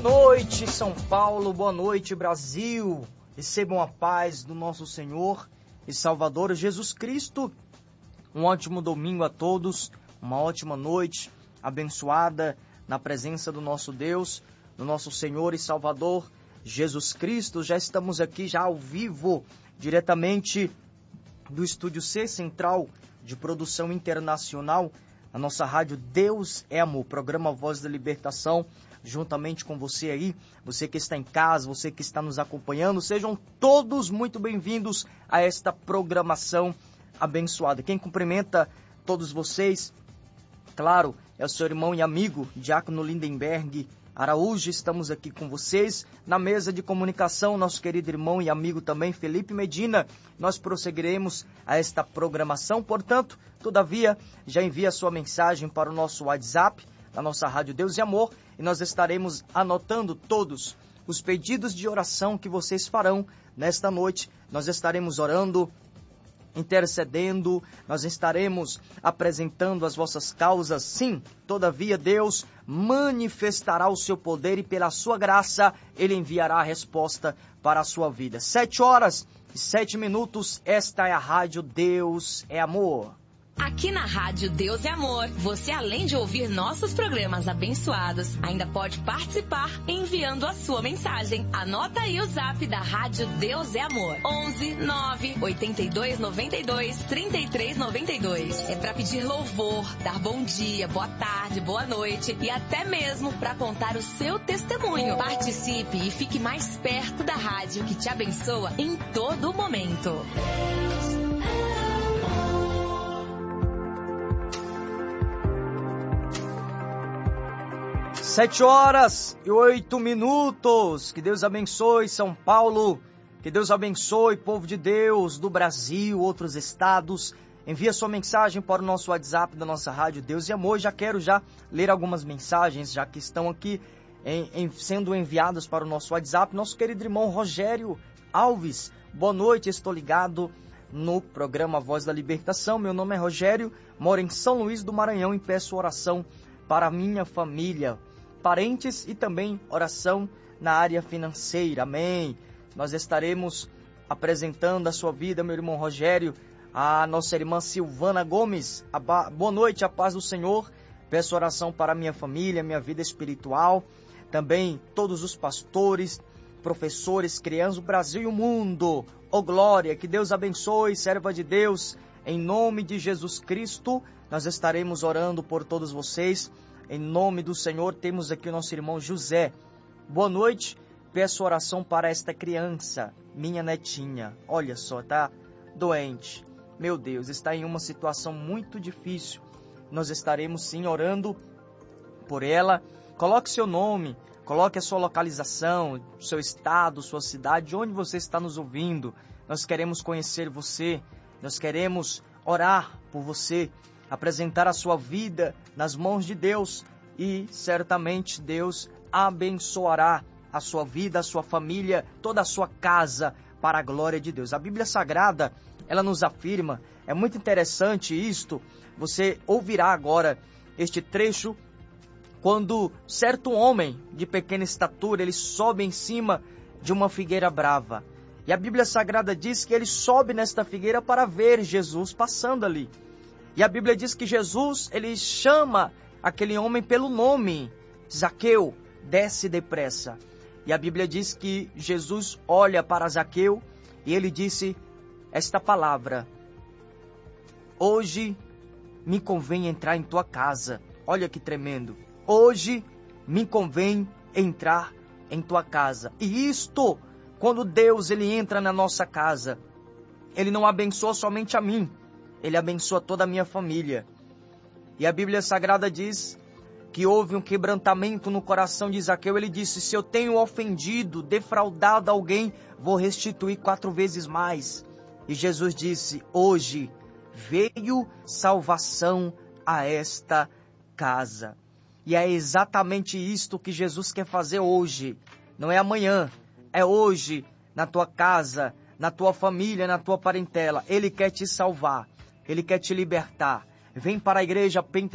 noite, São Paulo, boa noite, Brasil. Recebam a paz do nosso Senhor e Salvador Jesus Cristo. Um ótimo domingo a todos, uma ótima noite abençoada na presença do nosso Deus, do nosso Senhor e Salvador Jesus Cristo. Já estamos aqui já ao vivo, diretamente do Estúdio C Central de Produção Internacional, a nossa rádio Deus é Amor, programa Voz da Libertação, juntamente com você aí, você que está em casa, você que está nos acompanhando, sejam todos muito bem-vindos a esta programação abençoada. Quem cumprimenta todos vocês, claro, é o seu irmão e amigo, Diácono Lindenberg Araújo. Estamos aqui com vocês na mesa de comunicação, nosso querido irmão e amigo também, Felipe Medina. Nós prosseguiremos a esta programação, portanto, todavia, já envia sua mensagem para o nosso WhatsApp, da nossa Rádio Deus e Amor, e nós estaremos anotando todos os pedidos de oração que vocês farão nesta noite. Nós estaremos orando, intercedendo, nós estaremos apresentando as vossas causas. Sim, todavia Deus manifestará o seu poder e pela sua graça Ele enviará a resposta para a sua vida. 7h07, esta é a Rádio Deus é Amor. Aqui na Rádio Deus é Amor, você além de ouvir nossos programas abençoados, ainda pode participar enviando a sua mensagem. Anota aí o zap da Rádio Deus é Amor, 11 9 82 92 33 92. É para pedir louvor, dar bom dia, boa tarde, boa noite e até mesmo para contar o seu testemunho. Participe e fique mais perto da rádio que te abençoa em todo momento. 7h08. Que Deus abençoe São Paulo, que Deus abençoe povo de Deus do Brasil, outros estados. Envia sua mensagem para o nosso WhatsApp da nossa Rádio Deus e Amor. Já quero ler algumas mensagens, já que estão aqui sendo enviadas para o nosso WhatsApp. Nosso querido irmão Rogério Alves, boa noite, estou ligado no programa Voz da Libertação. Meu nome é Rogério, moro em São Luís do Maranhão e peço oração para minha família, parentes e também oração na área financeira. Amém. Nós estaremos apresentando a sua vida, meu irmão Rogério, a nossa irmã Silvana Gomes. Boa noite, a paz do Senhor. Peço oração para a minha família, minha vida espiritual, também todos os pastores, professores, crianças do Brasil e o mundo. Oh glória, que Deus abençoe, serva de Deus, em nome de Jesus Cristo. Nós estaremos orando por todos vocês. Em nome do Senhor, temos aqui o nosso irmão José. Boa noite, peço oração para esta criança, minha netinha. Olha só, tá doente. Meu Deus, está em uma situação muito difícil. Nós estaremos sim orando por ela. Coloque seu nome, coloque a sua localização, seu estado, sua cidade, onde você está nos ouvindo. Nós queremos conhecer você, nós queremos orar por você, apresentar a sua vida nas mãos de Deus e certamente Deus abençoará a sua vida, a sua família, toda a sua casa para a glória de Deus. A Bíblia Sagrada, ela nos afirma, é muito interessante isto, você ouvirá agora este trecho, quando certo homem de pequena estatura, ele sobe em cima de uma figueira brava. E a Bíblia Sagrada diz que ele sobe nesta figueira para ver Jesus passando ali. E a Bíblia diz que Jesus, ele chama aquele homem pelo nome. Zaqueu, desce depressa. E a Bíblia diz que Jesus olha para Zaqueu e ele disse esta palavra: hoje me convém entrar em tua casa. Olha que tremendo. Hoje me convém entrar em tua casa. E isto, quando Deus ele entra na nossa casa, ele não abençoa somente a mim, ele abençoa toda a minha família. E a Bíblia Sagrada diz que houve um quebrantamento no coração de Zaqueu. Ele disse: se eu tenho ofendido, defraudado alguém, vou restituir 4 vezes mais. E Jesus disse: hoje veio salvação a esta casa. E é exatamente isto que Jesus quer fazer hoje. Não é amanhã, é hoje, na tua casa, na tua família, na tua parentela. Ele quer te salvar. Ele quer te libertar. Vem para a igreja